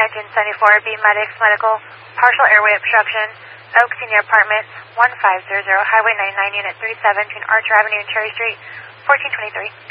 Captain 74, B Medics Medical, partial airway obstruction, Oak Senior Apartments, 1500, Highway 99, Unit 37, between Archer Avenue and Cherry Street, 1423.